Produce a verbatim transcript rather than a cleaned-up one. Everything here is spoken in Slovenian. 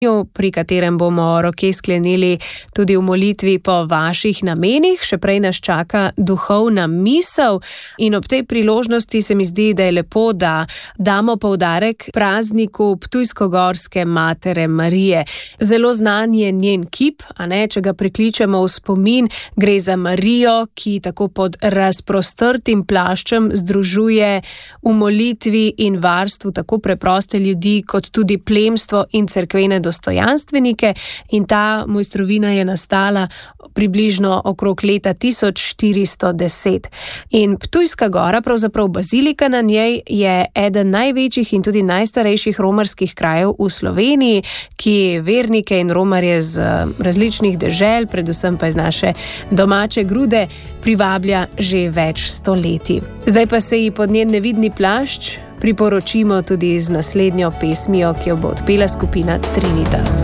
pri katerem bomo roke sklenili tudi v molitvi po vaših namenih. Še prej nas čaka duhovna misel in ob tej priložnosti se mi zdi, da je lepo, da damo poudarek prazniku Ptujsko-Gorske matere Marije. Zelo znan je njen kip, a ne, če ga prikličemo v spomin, gre za Marijo, ki tako pod razprostrtim plaščem združuje v molitvi in varstvu tako preproste ljudi, kot tudi plemstvo in cerkvene dostojanstvenike, in ta mojstrovina je nastala približno okrog leta tisoč štiristo deset. In Ptujska gora, pravzaprav bazilika na njej, je eden največjih in tudi najstarejših romarskih krajev v Sloveniji, ki vernike in romarje z različnih dežel, predvsem pa iz naše domače grude, privablja že več stoletij. Zdaj pa se ji pod njen nevidni plašč priporočimo tudi z naslednjo pesmijo, ki jo bo odpela skupina Trinitas.